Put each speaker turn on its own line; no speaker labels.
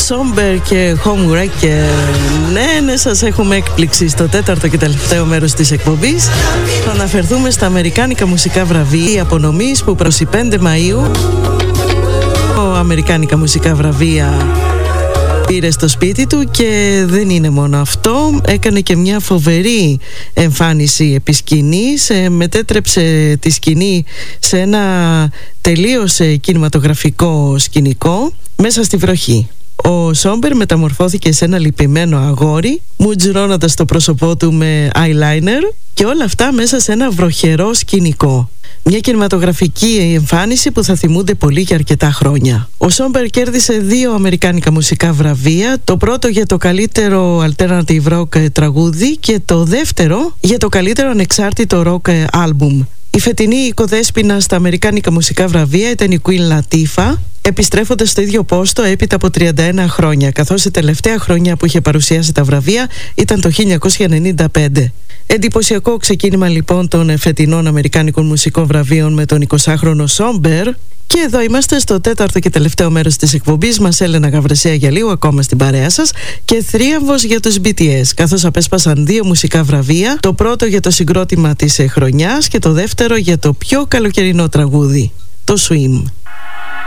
Somber και Homewrecker. Ναι, σας έχουμε έκπληξη στο τέταρτο και τελευταίο μέρος της εκπομπής. Θα αναφερθούμε στα αμερικάνικα μουσικά βραβεία απονομής που προς 5 Μαΐου αμερικάνικα μουσικά βραβεία πήρε στο σπίτι του, και δεν είναι μόνο αυτό, έκανε και μια φοβερή εμφάνιση επί σκηνής, μετέτρεψε τη σκηνή σε ένα τελείως κινηματογραφικό σκηνικό μέσα στη βροχή. Ο Σόμπερ μεταμορφώθηκε σε ένα λυπημένο αγόρι, μουτζουρώνοντας το πρόσωπό του με eyeliner, και όλα αυτά μέσα σε ένα βροχερό σκηνικό. Μια κινηματογραφική εμφάνιση που θα θυμούνται πολύ για αρκετά χρόνια. Ο Σόμπερ κέρδισε 2 αμερικάνικα μουσικά βραβεία. Το πρώτο για το καλύτερο alternative rock τραγούδι και το δεύτερο για το καλύτερο ανεξάρτητο rock album. Η φετινή οικοδέσποινα στα αμερικάνικα μουσικά βραβεία ήταν η Queen Latifah, επιστρέφοντας στο ίδιο πόστο έπειτα από 31 χρόνια, καθώς η τελευταία χρονιά που είχε παρουσιάσει τα βραβεία ήταν το 1995. Εντυπωσιακό ξεκίνημα λοιπόν των φετινών αμερικάνικων μουσικών βραβείων με τον 20χρονο Σόμπερ. Και εδώ είμαστε στο τέταρτο και τελευταίο μέρος της εκπομπής μας. Έλενα Γαβρεσία για λίγο ακόμα στην παρέα σας, και θρίαμβος για τους BTS, καθώς απέσπασαν 2 μουσικά βραβεία, το πρώτο για το συγκρότημα της χρονιάς και το δεύτερο για το πιο καλοκαιρινό τραγούδι, το Swim.